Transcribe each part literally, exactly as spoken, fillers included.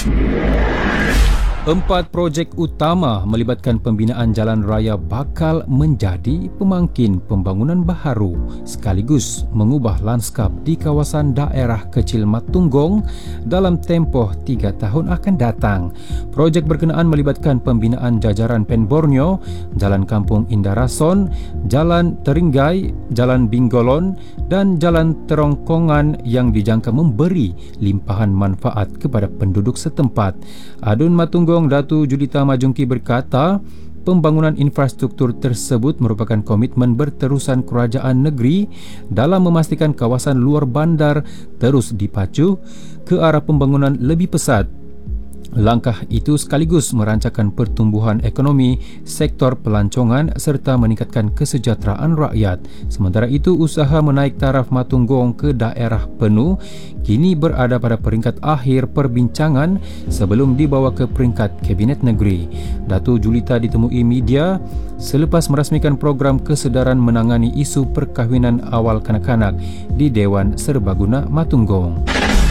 Empat projek utama melibatkan pembinaan jalan raya bakal menjadi pemangkin pembangunan baharu sekaligus mengubah lanskap di kawasan daerah kecil Matunggong dalam tempoh tiga tahun akan datang. Projek berkenaan melibatkan pembinaan jajaran Pen Borneo, Jalan Kampung Indarason, Jalan Teringgai, Jalan Binggolon dan Jalan Terongkongan yang dijangka memberi limpahan manfaat kepada penduduk setempat. Adun Matunggong Datu Julita Majungki berkata, pembangunan infrastruktur tersebut merupakan komitmen berterusan kerajaan negeri dalam memastikan kawasan luar bandar terus dipacu ke arah pembangunan lebih pesat. Langkah itu sekaligus merancangkan pertumbuhan ekonomi, sektor pelancongan serta meningkatkan kesejahteraan rakyat. Sementara itu, usaha menaik taraf Matunggong ke daerah penuh kini berada pada peringkat akhir perbincangan sebelum dibawa ke peringkat Kabinet Negeri. Datuk Julita ditemui media selepas merasmikan program kesedaran menangani isu perkahwinan awal kanak-kanak di Dewan Serbaguna Matunggong.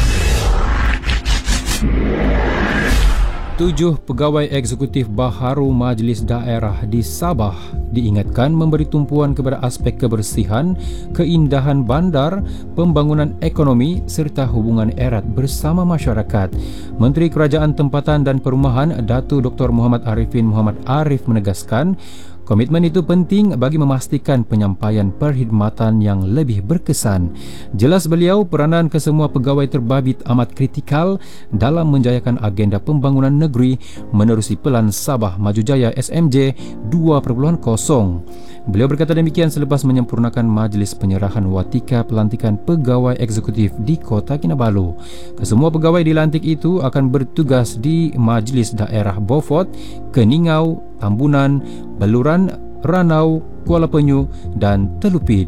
Tujuh pegawai eksekutif baharu Majlis Daerah di Sabah diingatkan memberi tumpuan kepada aspek kebersihan, keindahan bandar, pembangunan ekonomi serta hubungan erat bersama masyarakat. Menteri Kerajaan Tempatan dan Perumahan Datuk Doktor Muhammad Arifin Muhammad Arif menegaskan komitmen itu penting bagi memastikan penyampaian perkhidmatan yang lebih berkesan. Jelas beliau, peranan kesemua pegawai terbabit amat kritikal dalam menjayakan agenda pembangunan negeri menerusi Pelan Sabah Maju Jaya S M J dua titik kosong. Beliau berkata demikian selepas menyempurnakan majlis penyerahan watika pelantikan pegawai eksekutif di Kota Kinabalu. Kesemua pegawai dilantik itu akan bertugas di Majlis Daerah Beaufort, Keningau, Tambunan, Beluran, Ranau, Kuala Penyu dan Telupit.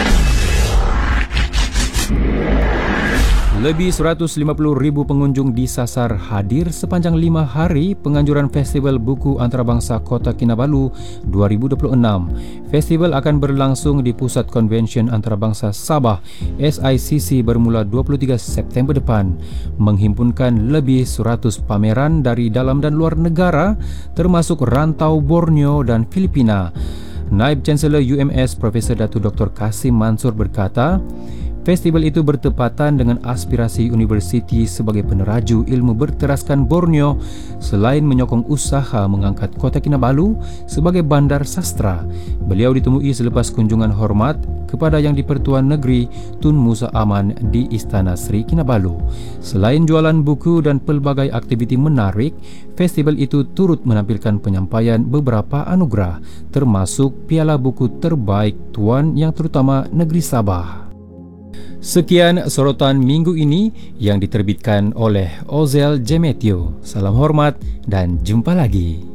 Lebih seratus lima puluh ribu pengunjung disasar hadir sepanjang lima hari penganjuran Festival Buku Antarabangsa Kota Kinabalu dua ribu dua puluh enam. Festival akan berlangsung di Pusat Konvensyen Antarabangsa Sabah S I C C bermula dua puluh tiga September depan, menghimpunkan lebih seratus pameran dari dalam dan luar negara termasuk rantau Borneo dan Filipina. Naib Chancellor U M S Profesor Datuk Doktor Kasim Mansur berkata, festival itu bertepatan dengan aspirasi universiti sebagai peneraju ilmu berteraskan Borneo selain menyokong usaha mengangkat Kota Kinabalu sebagai bandar sastra. Beliau ditemui selepas kunjungan hormat kepada Yang di-Pertuan Negeri Tun Musa Aman di Istana Sri Kinabalu. Selain jualan buku dan pelbagai aktiviti menarik, festival itu turut menampilkan penyampaian beberapa anugerah termasuk Piala Buku Terbaik Tuan yang terutama Negeri Sabah. Sekian sorotan minggu ini yang diterbitkan oleh Ozel Jemetio. Salam hormat dan jumpa lagi.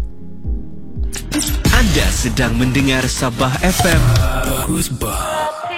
Anda sedang mendengar Sabah F M. Bagus bah.